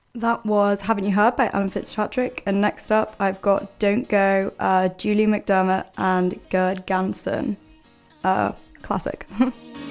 That was Haven't You Heard by Alan Fitzpatrick. And next up, I've got Don't Go, Julie McDermott and Gerd Ganson. Classic.